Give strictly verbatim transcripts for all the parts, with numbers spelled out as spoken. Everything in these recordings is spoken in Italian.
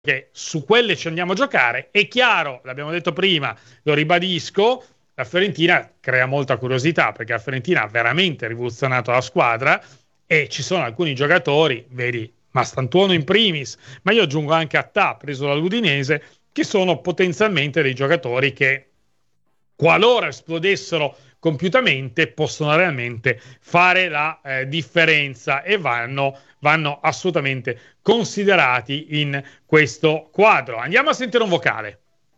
che su quelle ci andiamo a giocare. È chiaro, l'abbiamo detto prima, lo ribadisco, la Fiorentina crea molta curiosità perché la Fiorentina ha veramente rivoluzionato la squadra e ci sono alcuni giocatori, vedi Mastantuono in primis, ma io aggiungo anche Attà, preso dall'Udinese, che sono potenzialmente dei giocatori che, qualora esplodessero compiutamente, possono realmente fare la eh, differenza e vanno, vanno assolutamente considerati in questo quadro. Andiamo a sentire un vocale.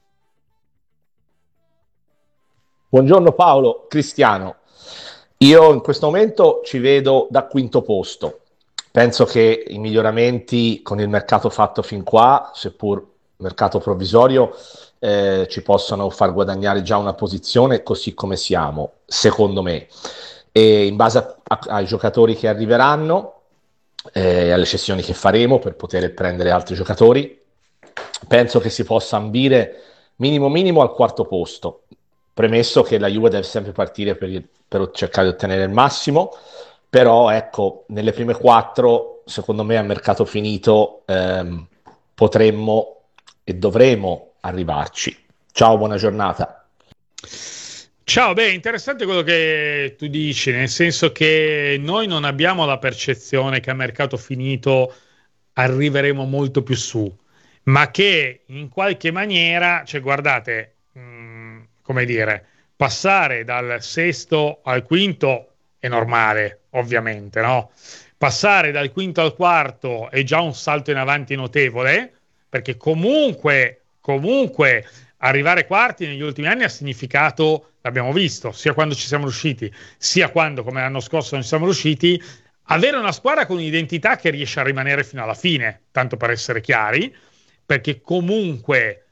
Buongiorno Paolo, Cristiano. Io in questo momento ci vedo da quinto posto. Penso che i miglioramenti con il mercato fatto fin qua, seppur mercato provvisorio, eh, ci possano far guadagnare già una posizione così come siamo, secondo me. E in base a, a, ai giocatori che arriveranno, eh, alle cessioni che faremo per poter prendere altri giocatori, penso che si possa ambire minimo minimo al quarto posto. Premesso che la Juve deve sempre partire per, il, per cercare di ottenere il massimo, però ecco, nelle prime quattro, secondo me a mercato finito, ehm, potremmo e dovremo arrivarci. Ciao, buona giornata. Ciao, beh, interessante quello che tu dici, nel senso che noi non abbiamo la percezione che a mercato finito arriveremo molto più su, ma che in qualche maniera, cioè guardate, mh, come dire, passare dal sesto al quinto è normale, ovviamente, no? Passare dal quinto al quarto è già un salto in avanti notevole, perché comunque, comunque arrivare quarti negli ultimi anni ha significato, l'abbiamo visto, sia quando ci siamo riusciti, sia quando, come l'anno scorso, non ci siamo riusciti, avere una squadra con un'identità che riesce a rimanere fino alla fine, tanto per essere chiari, perché comunque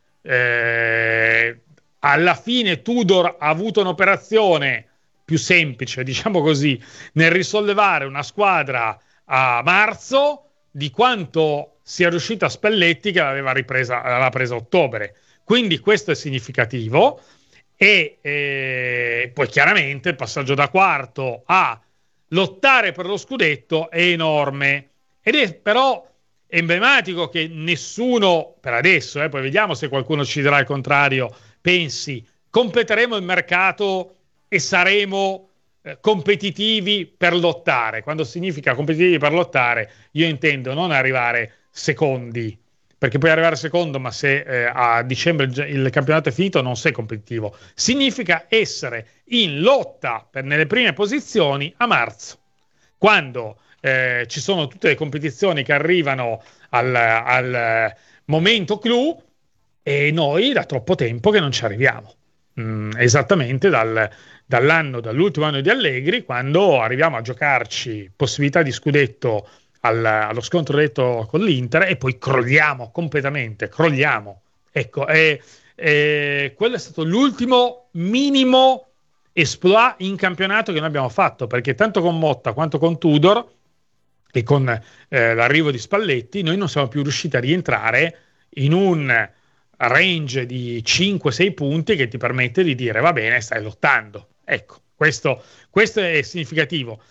eh, alla fine Tudor ha avuto un'operazione più semplice, diciamo così, nel risollevare una squadra a marzo di quanto sia riuscito a Spalletti che l'aveva ripresa, l'aveva presa a ottobre. Quindi questo è significativo e eh, poi chiaramente il passaggio da quarto a lottare per lo scudetto è enorme ed è però emblematico che nessuno per adesso, eh, poi vediamo se qualcuno ci dirà il contrario, pensi completeremo il mercato e saremo eh, competitivi per lottare. Quando significa competitivi per lottare, io intendo non arrivare secondi, perché puoi arrivare secondo, ma se eh, a dicembre il, il campionato è finito non sei competitivo. Significa essere in lotta per, nelle prime posizioni a marzo, quando eh, ci sono tutte le competizioni che arrivano al, al momento clou e noi da troppo tempo che non ci arriviamo. Mm, esattamente dal, dall'anno, dall'ultimo anno di Allegri, quando arriviamo a giocarci possibilità di scudetto al, allo scontro diretto con l'Inter e poi crolliamo completamente, crolliamo. Ecco, e, e quello è stato l'ultimo minimo esploit in campionato che noi abbiamo fatto, perché tanto con Motta quanto con Tudor e con eh, l'arrivo di Spalletti noi non siamo più riusciti a rientrare in un range di cinque sei punti che ti permette di dire va bene, stai lottando. Ecco, questo, questo è significativo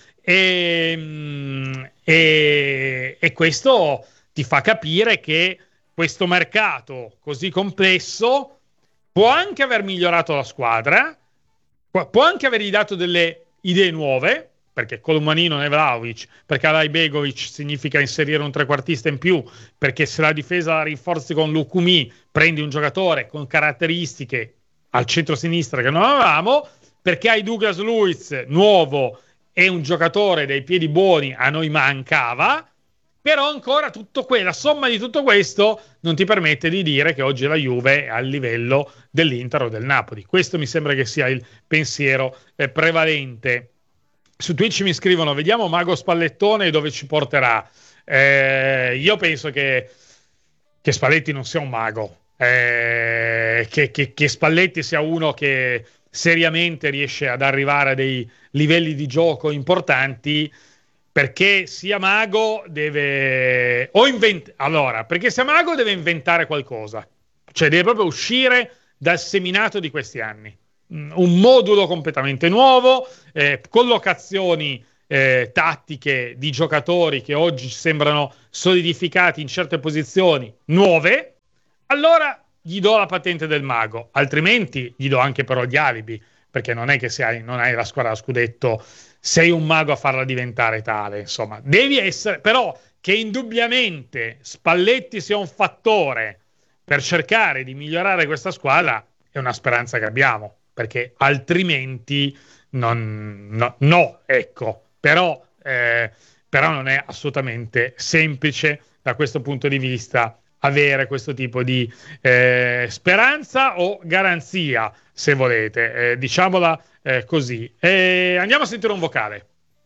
e, e, e questo ti fa capire che questo mercato così complesso può anche aver migliorato la squadra, può anche avergli dato delle idee nuove, perché Kolomanino e Vlahovic, perché Alajbegovic significa inserire un trequartista in più, perché se la difesa la rinforzi con Lukumi, prendi un giocatore con caratteristiche al centro-sinistra che non avevamo, perché hai Douglas Luiz, nuovo, e un giocatore dei piedi buoni a noi mancava, però ancora tutto que- la somma di tutto questo non ti permette di dire che oggi la Juve è al livello dell'Inter o del Napoli. Questo mi sembra che sia il pensiero eh, prevalente. Su Twitch mi scrivono, vediamo Mago Spallettone dove ci porterà. Eh, io penso che, che Spalletti non sia un mago, eh, che, che, che Spalletti sia uno che seriamente riesce ad arrivare a dei livelli di gioco importanti, perché sia mago deve o invent- allora, perché sia mago deve inventare qualcosa, cioè deve proprio uscire dal seminato di questi anni, un modulo completamente nuovo, eh, collocazioni eh, tattiche di giocatori che oggi sembrano solidificati in certe posizioni nuove, allora gli do la patente del mago, altrimenti gli do anche però gli alibi, perché non è che se hai, non hai la squadra a scudetto sei un mago a farla diventare tale, insomma, devi essere, però che indubbiamente Spalletti sia un fattore per cercare di migliorare questa squadra è una speranza che abbiamo, perché altrimenti non, no, no, ecco, però, eh, però non è assolutamente semplice da questo punto di vista avere questo tipo di eh, speranza o garanzia, se volete, eh, diciamola eh, così. E andiamo a sentire un vocale.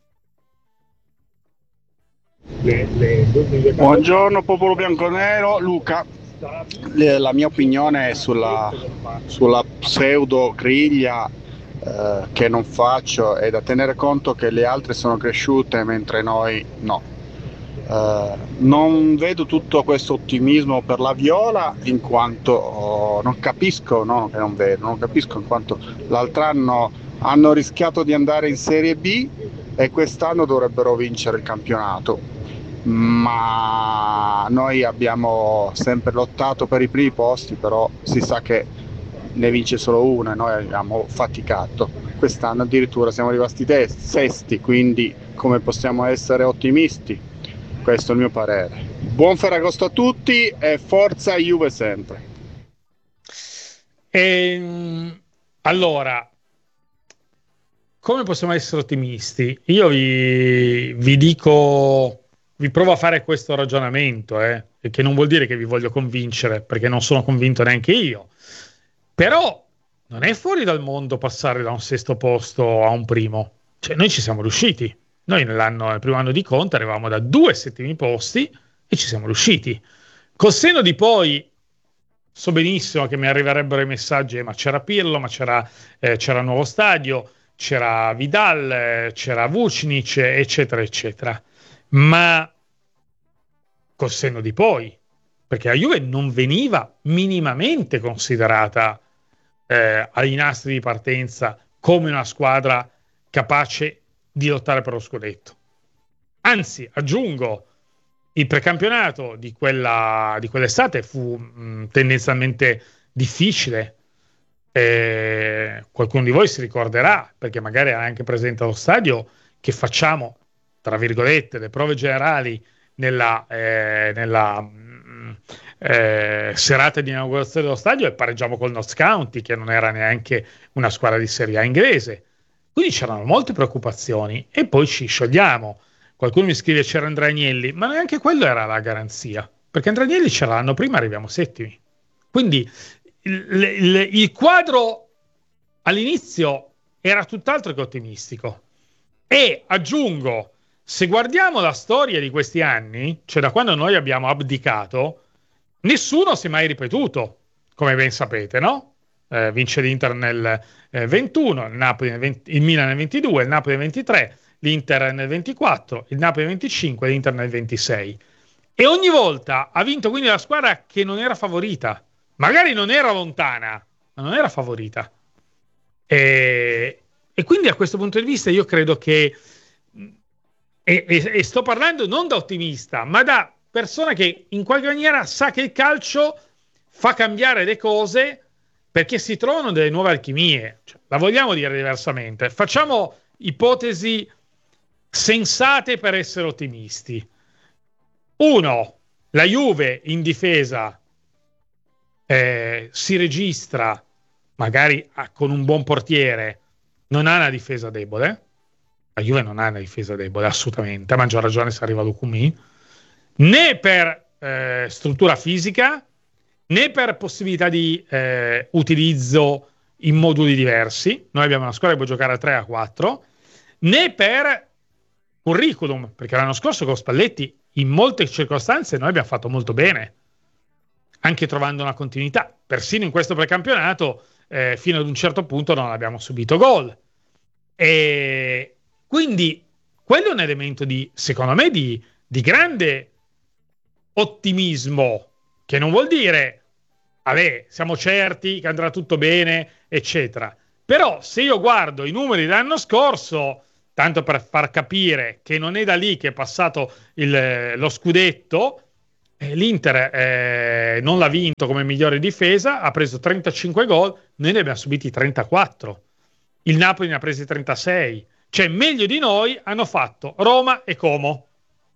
Le, le, le... Buongiorno popolo bianconero, Luca. Le, la mia opinione è sulla, sulla pseudo griglia eh, che non faccio, è da tenere conto che le altre sono cresciute mentre noi no. Uh, non vedo tutto questo ottimismo per la Viola in quanto oh, non capisco, no, che non vedo, non capisco in quanto l'altro anno hanno rischiato di andare in Serie B e quest'anno dovrebbero vincere il campionato, ma noi abbiamo sempre lottato per i primi posti, però si sa che ne vince solo uno e noi abbiamo faticato. Quest'anno addirittura siamo arrivati testi, sesti, quindi come possiamo essere ottimisti? Questo è il mio parere. Buon Ferragosto a tutti e forza Juve sempre. E, allora, come possiamo essere ottimisti? Io vi, vi dico, vi provo a fare questo ragionamento, eh, che non vuol dire che vi voglio convincere, perché non sono convinto neanche io. Però non è fuori dal mondo passare da un sesto posto a un primo. Cioè, noi ci siamo riusciti. Noi nell'anno, nel primo anno di Conte arrivavamo da due settimi posti e ci siamo riusciti. Col senno di poi, so benissimo che mi arriverebbero i messaggi, eh, ma c'era Pirlo, ma c'era, eh, c'era il nuovo stadio, c'era Vidal, eh, c'era Vucinic, eccetera, eccetera. Ma col senno di poi, perché la Juve non veniva minimamente considerata eh, agli nastri di partenza come una squadra capace di lottare per lo scudetto. Anzi, aggiungo, il precampionato di quella di quell'estate fu mh, tendenzialmente difficile. Eh, qualcuno di voi si ricorderà, perché magari era anche presente allo stadio, che facciamo, tra virgolette, le prove generali nella, eh, nella mh, eh, serata di inaugurazione dello stadio e pareggiamo col Notts County, che non era neanche una squadra di Serie A inglese. Quindi c'erano molte preoccupazioni e poi ci sciogliamo. Qualcuno mi scrive c'era Andrea Agnelli, ma neanche quello era la garanzia, perché Andrea Agnelli c'era l'anno prima, arriviamo settimi. Quindi il, il, il quadro all'inizio era tutt'altro che ottimistico. E aggiungo, se guardiamo la storia di questi anni, cioè da quando noi abbiamo abdicato, nessuno si è mai ripetuto, come ben sapete, no? Eh, vince l'Inter nel eh, ventuno, il, Napoli nel venti, il Milan nel ventidue, il Napoli nel ventitré, l'Inter nel ventiquattro, il Napoli nel venticinque, l'Inter nel ventisei. E ogni volta ha vinto quindi la squadra che non era favorita. Magari non era lontana, ma non era favorita. E, e quindi a questo punto di vista io credo che, e, e, e sto parlando non da ottimista, ma da persona che in qualche maniera sa che il calcio fa cambiare le cose perché si trovano delle nuove alchimie. Cioè, la vogliamo dire diversamente. Facciamo ipotesi sensate per essere ottimisti. Uno, la Juve in difesa eh, si registra, magari ah, con un buon portiere, non ha una difesa debole. La Juve non ha una difesa debole, assolutamente. A maggior ragione se arriva Lucumí. Né per eh, struttura fisica, né per possibilità di eh, utilizzo in moduli diversi. Noi abbiamo una squadra che può giocare a tre a quattro, né per curriculum, perché l'anno scorso con Spalletti in molte circostanze noi abbiamo fatto molto bene, anche trovando una continuità. Persino in questo precampionato eh, fino ad un certo punto non abbiamo subito gol. E quindi quello è un elemento di, secondo me, di, di grande ottimismo, che non vuol dire vabbè, siamo certi che andrà tutto bene, eccetera. Però se io guardo i numeri dell'anno scorso, tanto per far capire che non è da lì che è passato il, lo scudetto, eh, l'Inter eh, non l'ha vinto come migliore difesa, ha preso trentacinque gol, noi ne abbiamo subiti trentaquattro, il Napoli ne ha presi trentasei, cioè meglio di noi hanno fatto Roma e Como.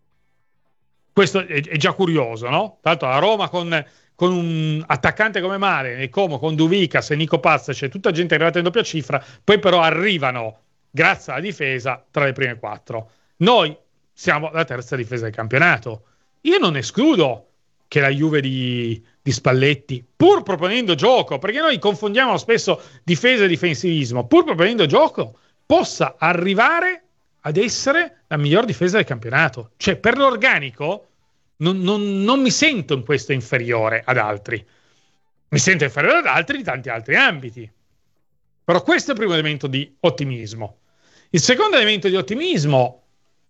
Questo è, è già curioso, no? Tanto a Roma con, con un attaccante come Mare, e Como con Duvicas e Nico Pazza, c'è tutta gente arrivata in doppia cifra, poi però arrivano grazie alla difesa tra le prime quattro. Noi siamo la terza difesa del campionato. Io non escludo che la Juve di, di Spalletti, pur proponendo gioco, perché noi confondiamo spesso difesa e difensivismo, pur proponendo gioco, possa arrivare ad essere la miglior difesa del campionato. Cioè, per l'organico non, non, non mi sento in questo inferiore ad altri. Mi sento inferiore ad altri di tanti altri ambiti. Però questo è il primo elemento di ottimismo. Il secondo elemento di ottimismo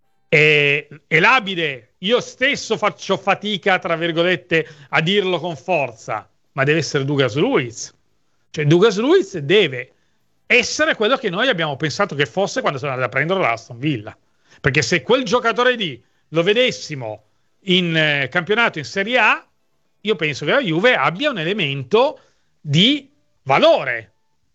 è, è labile. Io stesso faccio fatica, tra virgolette, a dirlo con forza, ma deve essere Douglas Luiz. Cioè Douglas Luiz deve essere quello che noi abbiamo pensato che fosse quando siamo andati a prendere l'Aston Villa. Perché se quel giocatore lì lo vedessimo in eh, campionato, in Serie A, io penso che la Juve abbia un elemento di valore.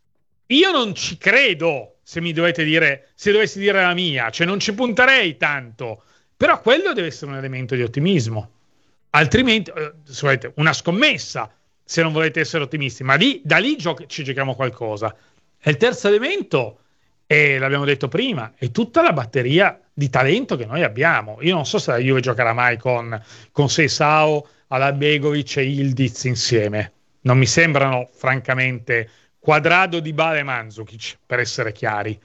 Io non ci credo, se mi dovete dire, se dovessi dire la mia, cioè non ci punterei tanto, però quello deve essere un elemento di ottimismo. Altrimenti, eh, una scommessa, se non volete essere ottimisti, ma lì, da lì gio- ci giochiamo qualcosa. E il terzo elemento, e l'abbiamo detto prima, è tutta la batteria di talento che noi abbiamo. Io non so se la Juve giocherà mai con, con Seisao, Alabegovic e Ildiz insieme. Non mi sembrano, francamente, Quadrado, Dybala e Mandzukic, per essere chiari.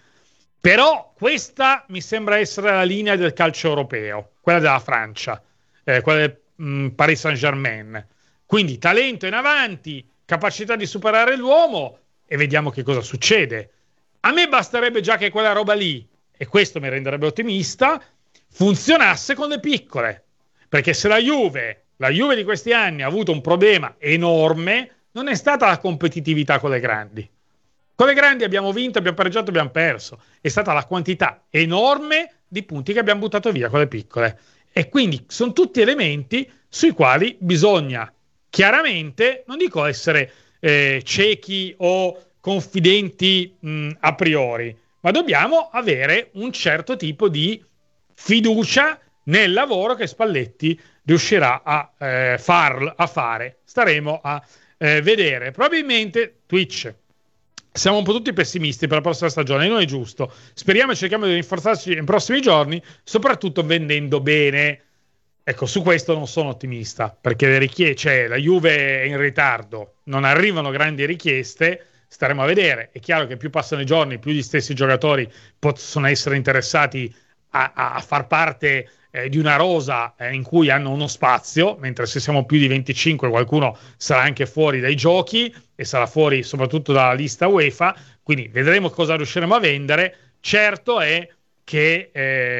Però questa mi sembra essere la linea del calcio europeo, quella della Francia, eh, quella del mh, Paris Saint-Germain. Quindi talento in avanti, capacità di superare l'uomo e vediamo che cosa succede. A me basterebbe già che quella roba lì, e questo mi renderebbe ottimista, funzionasse con le piccole. Perché se la Juve, la Juve di questi anni ha avuto un problema enorme, non è stata la competitività con le grandi. Con le grandi abbiamo vinto, abbiamo pareggiato, abbiamo perso. È stata la quantità enorme di punti che abbiamo buttato via con le piccole. E quindi sono tutti elementi sui quali bisogna chiaramente, non dico essere eh, ciechi o confidenti mh, a priori, ma dobbiamo avere un certo tipo di fiducia nel lavoro che Spalletti riuscirà a, eh, far, a fare. Staremo a eh, vedere. Probabilmente Twitch siamo un po' tutti pessimisti per la prossima stagione, non è giusto. Speriamo e cerchiamo di rinforzarci nei prossimi giorni, soprattutto vendendo bene. Ecco, su questo non sono ottimista, perché le richieste, cioè, la Juve è in ritardo, non arrivano grandi richieste, staremo a vedere. È chiaro che più passano i giorni, più gli stessi giocatori possono essere interessati a, a far parte eh, di una rosa eh, in cui hanno uno spazio, mentre se siamo più di venticinque qualcuno sarà anche fuori dai giochi e sarà fuori soprattutto dalla lista UEFA, quindi vedremo cosa riusciremo a vendere. Certo è che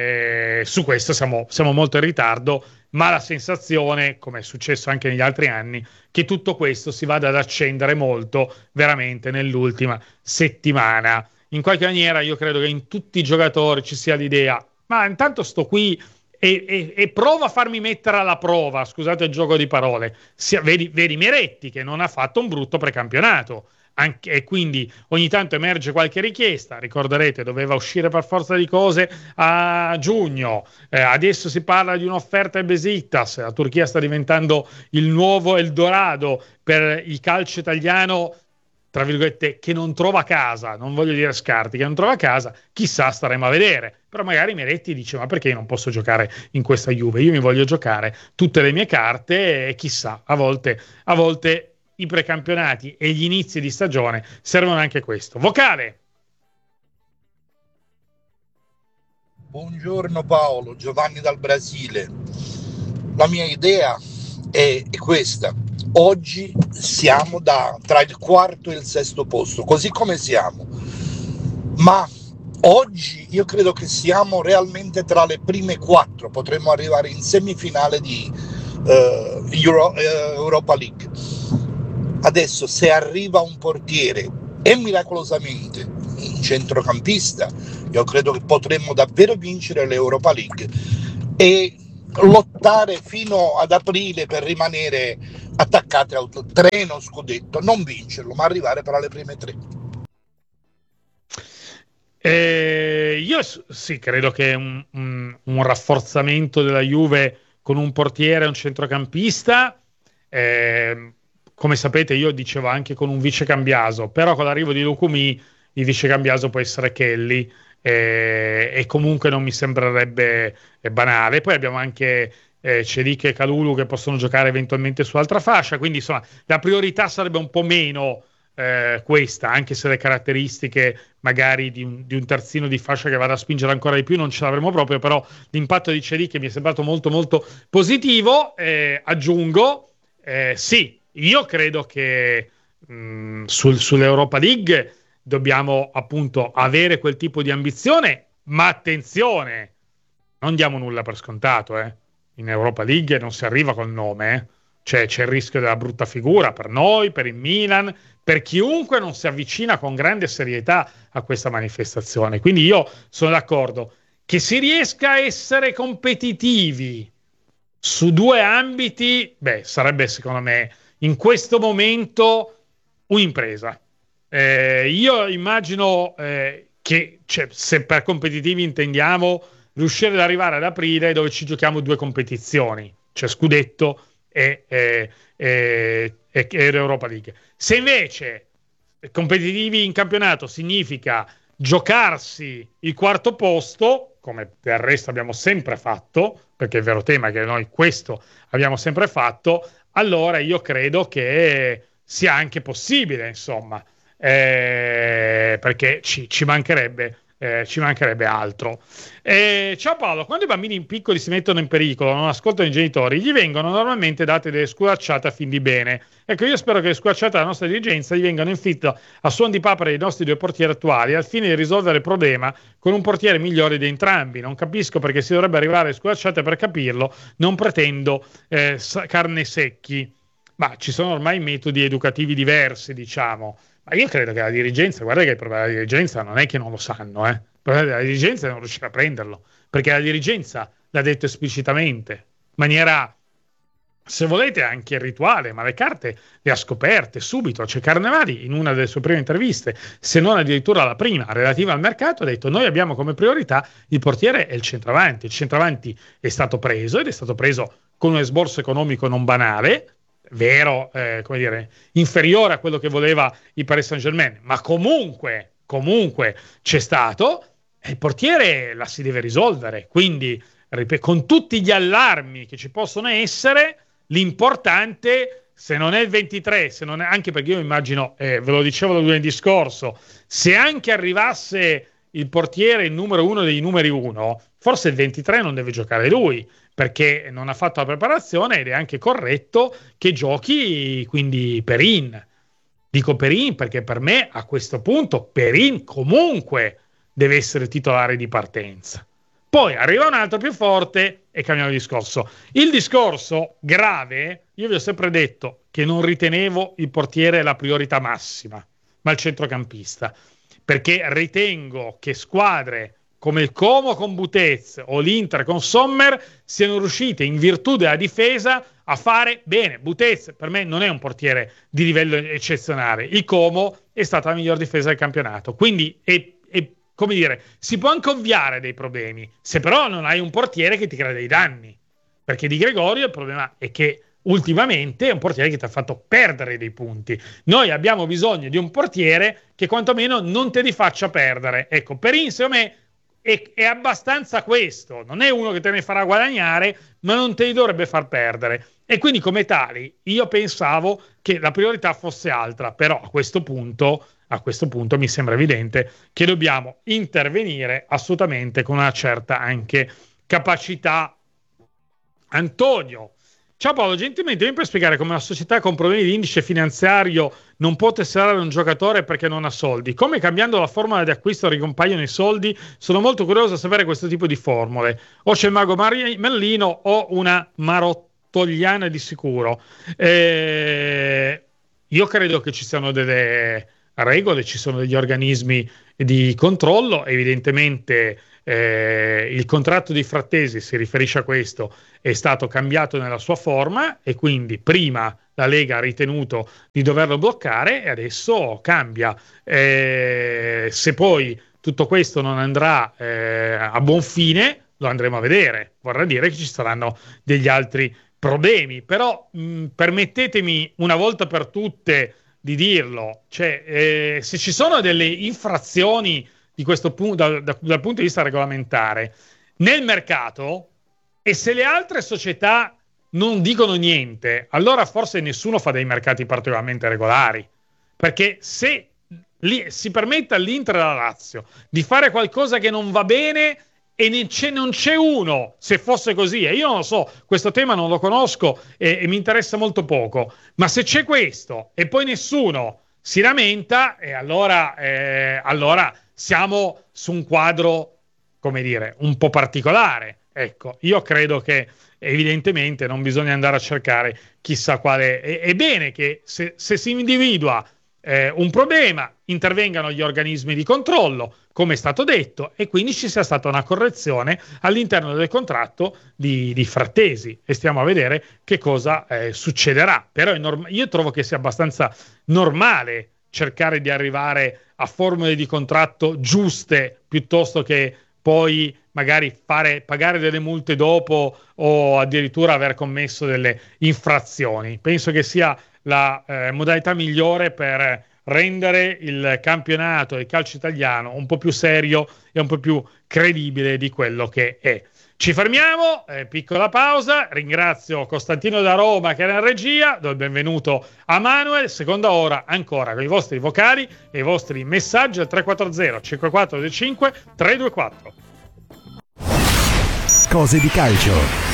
eh, su questo siamo, siamo molto in ritardo, ma la sensazione, come è successo anche negli altri anni, che tutto questo si vada ad accendere molto veramente nell'ultima settimana. In qualche maniera io credo che in tutti i giocatori ci sia l'idea, ma intanto sto qui e, e, e prova a farmi mettere alla prova, scusate il gioco di parole. Sia, vedi, vedi Meretti che non ha fatto un brutto precampionato. Anche, e quindi ogni tanto emerge qualche richiesta. Ricorderete, doveva uscire per forza di cose a giugno, eh, adesso si parla di un'offerta al Besiktas. La Turchia sta diventando il nuovo Eldorado per il calcio italiano, tra virgolette, che non trova casa, non voglio dire scarti, che non trova casa, chissà, staremo a vedere. Però magari Meretti dice, ma perché non posso giocare in questa Juve? Io mi voglio giocare tutte le mie carte e chissà, a volte, a volte i precampionati e gli inizi di stagione servono anche questo. Vocale. Buongiorno Paolo, Giovanni dal Brasile. La mia idea è, è questa. Oggi siamo da, tra il quarto e il sesto posto, così come siamo. Ma oggi io credo che siamo realmente tra le prime quattro. Potremmo arrivare in semifinale di uh, Euro, uh, Europa League. Adesso se arriva un portiere e miracolosamente un centrocampista. Io credo che potremmo davvero vincere l'Europa League e lottare fino ad aprile per rimanere attaccati al treno scudetto, non vincerlo, ma arrivare tra le prime tre. Eh, io sì, credo che un, un, un rafforzamento della Juve con un portiere e un centrocampista, eh, come sapete io dicevo anche con un vice Cambiaso, però con l'arrivo di Lukumi il vice Cambiaso può essere Kelly, eh, e comunque non mi sembrerebbe banale. Poi abbiamo anche eh, Celic e Kalulu che possono giocare eventualmente su altra fascia, quindi insomma la priorità sarebbe un po' meno eh, questa, anche se le caratteristiche magari di un, di un terzino di fascia che vada a spingere ancora di più non ce l'avremo proprio, però l'impatto di Celic mi è sembrato molto molto positivo. Eh, aggiungo, eh, sì, io credo che mh, sul, sull'Europa League dobbiamo appunto avere quel tipo di ambizione, ma attenzione, non diamo nulla per scontato, eh. In Europa League non si arriva col nome, eh. Cioè c'è il rischio della brutta figura per noi, per il Milan, per chiunque non si avvicina con grande serietà a questa manifestazione. Quindi io sono d'accordo che si riesca a essere competitivi su due ambiti, beh, sarebbe secondo me in questo momento un'impresa. Eh, io immagino eh, che, cioè, se per competitivi intendiamo riuscire ad arrivare ad aprile dove ci giochiamo due competizioni, cioè scudetto e, e, e, e Europa League. Se invece competitivi in campionato significa giocarsi il quarto posto, come del resto abbiamo sempre fatto, perché il vero tema è che noi questo abbiamo sempre fatto, allora io credo che sia anche possibile, insomma. Eh, perché ci, ci mancherebbe eh, ci mancherebbe altro. Eh, ciao Paolo, quando i bambini piccoli si mettono in pericolo, non ascoltano i genitori, gli vengono normalmente date delle sculacciate a fin di bene. Ecco, io spero che le sculacciate della nostra dirigenza gli vengano inflitte a suon di papera dei nostri due portieri attuali al fine di risolvere il problema con un portiere migliore di entrambi. Non capisco perché si dovrebbe arrivare alle sculacciate, per capirlo non pretendo eh, carne secchi, ma ci sono ormai metodi educativi diversi, diciamo. Ma io credo che la dirigenza, guarda che il problema della dirigenza non è che non lo sanno, eh. Il problema della dirigenza è non riuscire a prenderlo, perché la dirigenza l'ha detto esplicitamente, in maniera, se volete, anche rituale, ma le carte le ha scoperte subito. C'è Carnevali in una delle sue prime interviste, se non addirittura la prima, relativa al mercato, ha detto: noi abbiamo come priorità il portiere e il centravanti. Il centravanti è stato preso ed è stato preso con un esborso economico non banale, vero, eh, come dire, inferiore a quello che voleva il Paris Saint-Germain, ma comunque, comunque c'è stato. Il portiere la si deve risolvere, quindi ripeto, con tutti gli allarmi che ci possono essere, l'importante, se non è il ventitré, se non è, anche perché io immagino, eh, ve lo dicevo lunedì scorso, se anche arrivasse il portiere il numero uno dei numeri uno, forse il ventitré non deve giocare lui, perché non ha fatto la preparazione ed è anche corretto che giochi quindi Perin. Dico Perin perché per me a questo punto Perin comunque deve essere titolare di partenza. Poi arriva un altro più forte e cambiamo discorso. Il discorso grave, io vi ho sempre detto che non ritenevo il portiere la priorità massima, ma il centrocampista, perché ritengo che squadre come il Como con Butez o l'Inter con Sommer siano riuscite, in virtù della difesa, a fare bene. Butez per me non è un portiere di livello eccezionale, il Como è stata la miglior difesa del campionato, quindi è, è, come dire, si può anche ovviare dei problemi, se però non hai un portiere che ti crea dei danni, perché Di Gregorio il problema è che ultimamente è un portiere che ti ha fatto perdere dei punti. Noi abbiamo bisogno di un portiere che quantomeno non te li faccia perdere. Ecco, Perin secondo me È, è abbastanza questo, non è uno che te ne farà guadagnare, ma non te li dovrebbe far perdere, e quindi come tali io pensavo che la priorità fosse altra, però a questo punto a questo punto mi sembra evidente che dobbiamo intervenire assolutamente con una certa anche capacità. Antonio: ciao Paolo, gentilmente mi puoi spiegare come una società con problemi di indice finanziario non può tesserare un giocatore perché non ha soldi? Come cambiando la formula di acquisto ricompaiono i soldi? Sono molto curioso di sapere questo tipo di formule. O c'è il mago Mari- Merlino o una marottoliana di sicuro. Eh, io credo che ci siano delle regole, ci sono degli organismi di controllo. Evidentemente eh, il contratto di Frattesi si riferisce a questo, è stato cambiato nella sua forma e quindi prima la Lega ha ritenuto di doverlo bloccare e adesso cambia. Eh, se poi tutto questo non andrà eh, a buon fine, lo andremo a vedere. Vorrà dire che ci saranno degli altri problemi, però mh, permettetemi una volta per tutte di dirlo, cioè eh, se ci sono delle infrazioni di questo punto, da, da, dal punto di vista regolamentare nel mercato, e se le altre società non dicono niente, allora forse nessuno fa dei mercati particolarmente regolari, perché se li, si permette all'Inter e alla Lazio di fare qualcosa che non va bene e ne c'è, non c'è uno, se fosse così, e io non lo so, questo tema non lo conosco e, e mi interessa molto poco, ma se c'è questo e poi nessuno si lamenta, e allora, eh, allora siamo su un quadro, come dire, un po' particolare. Ecco, io credo che evidentemente non bisogna andare a cercare chissà quale. È, è bene che se, se si individua eh, un problema, intervengano gli organismi di controllo, come è stato detto, e quindi ci sia stata una correzione all'interno del contratto di, di Frattesi, e stiamo a vedere che cosa eh, succederà. Però è norm- io trovo che sia abbastanza normale cercare di arrivare a formule di contratto giuste piuttosto che poi magari fare pagare delle multe dopo o addirittura aver commesso delle infrazioni. Penso che sia la eh, modalità migliore per rendere il campionato e il calcio italiano un po' più serio e un po' più credibile di quello che è. Ci fermiamo, eh, piccola pausa, ringrazio Costantino da Roma che era in regia, do il benvenuto a Manuel, seconda ora ancora con i vostri vocali e i vostri messaggi al tre quattro zero cinque quattro due cinque tre due quattro. Cose di calcio.